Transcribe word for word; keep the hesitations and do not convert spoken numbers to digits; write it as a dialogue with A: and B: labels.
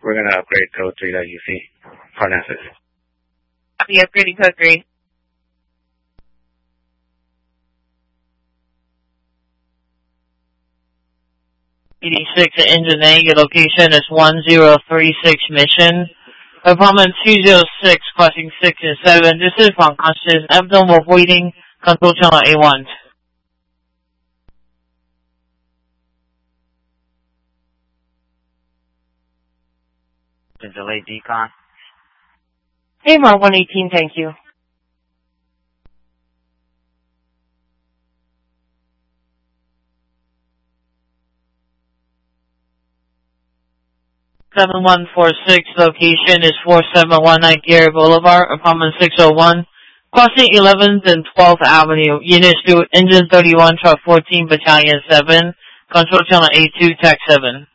A: we're going to upgrade code three U C. Parnassus.
B: Copy, upgrading code three.
C: eighty-six at Engine A, your location is one zero three six Mission. Apartment two zero six, crossing six and seven. This is from Conscious Abdominal Voiding, control channel A one.
D: Delay decon.
B: A M R one eighteen, thank you.
C: seven one four six, location is four seven one nine Gary Boulevard, apartment six oh one, crossing eleventh and twelfth Avenue, units to Engine thirty-one, truck fourteen, battalion seven, control channel A two, tax seven.